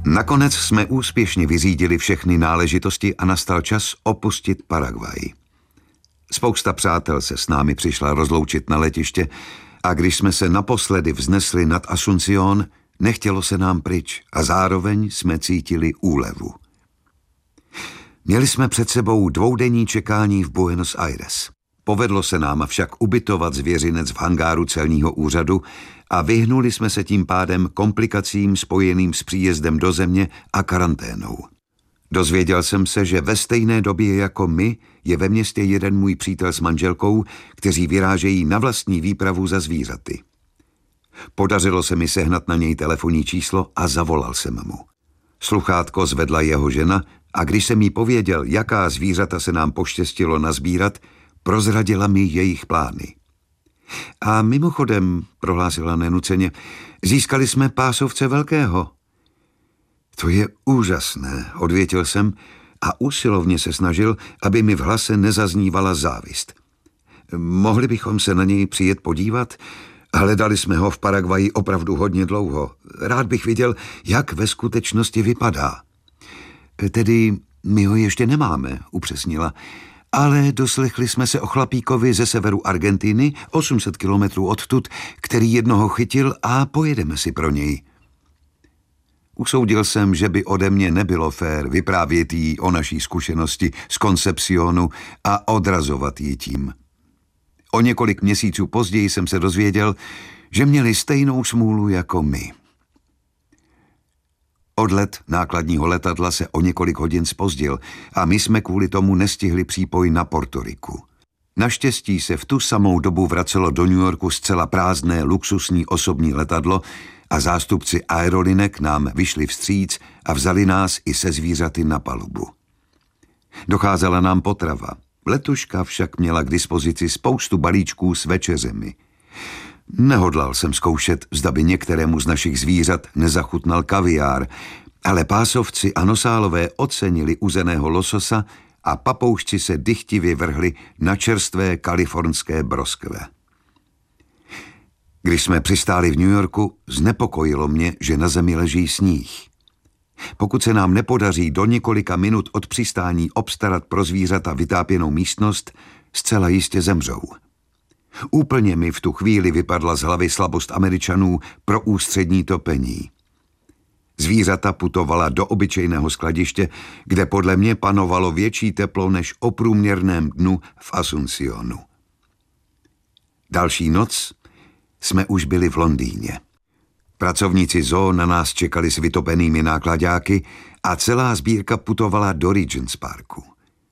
Nakonec jsme úspěšně vyřídili všechny náležitosti a nastal čas opustit Paraguay. Spousta přátel se s námi přišla rozloučit na letiště a když jsme se naposledy vznesli nad Asunción, nechtělo se nám pryč a zároveň jsme cítili úlevu. Měli jsme před sebou dvoudenní čekání v Buenos Aires. Povedlo se nám však ubytovat zvěřinec v hangáru celního úřadu a vyhnuli jsme se tím pádem komplikacím spojeným s příjezdem do země a karanténou. Dozvěděl jsem se, že ve stejné době jako my je ve městě jeden můj přítel s manželkou, kteří vyrážejí na vlastní výpravu za zvířaty. Podařilo se mi sehnat na něj telefonní číslo a zavolal jsem mu. Sluchátko zvedla jeho žena a když jsem jí pověděl, jaká zvířata se nám poštěstilo nazbírat, prozradila mi jejich plány. A mimochodem, prohlásila nenuceně, získali jsme pásovce velkého. To je úžasné, odvětil jsem a usilovně se snažil, aby mi v hlase nezaznívala závist. Mohli bychom se na něj přijet podívat? Hledali jsme ho v Paraguaji opravdu hodně dlouho. Rád bych viděl, jak ve skutečnosti vypadá. Tedy my ho ještě nemáme, upřesnila, ale doslechli jsme se o chlapíkovi ze severu Argentiny, 800 kilometrů odtud, který jednoho chytil a pojedeme si pro něj. Usoudil jsem, že by ode mě nebylo fér vyprávět jí o naší zkušenosti z Concepcionu a odrazovat ji tím. O několik měsíců později jsem se dozvěděl, že měli stejnou smůlu jako my. Odlet nákladního letadla se o několik hodin zpozdil a my jsme kvůli tomu nestihli přípoj na Portoriku. Naštěstí se v tu samou dobu vracelo do New Yorku zcela prázdné luxusní osobní letadlo a zástupci aerolinek nám vyšli vstříc a vzali nás i se zvířaty na palubu. Docházela nám potrava. Letuška však měla k dispozici spoustu balíčků s večeřemi. Nehodlal jsem zkoušet, zda by některému z našich zvířat nezachutnal kaviár, ale pásovci a nosálové ocenili uzeného lososa a papoušci se dychtivě vrhli na čerstvé kalifornské broskve. Když jsme přistáli v New Yorku, znepokojilo mě, že na zemi leží sníh. Pokud se nám nepodaří do několika minut od přistání obstarat pro zvířata vytápěnou místnost, zcela jistě zemřou. Úplně mi v tu chvíli vypadla z hlavy slabost Američanů pro ústřední topení. Zvířata putovala do obyčejného skladiště, kde podle mě panovalo větší teplo než o průměrném dnu v Asunciónu. Další noc jsme už byli v Londýně. Pracovníci zoo na nás čekali s vytopenými náklaďáky a celá sbírka putovala do Regents Parku.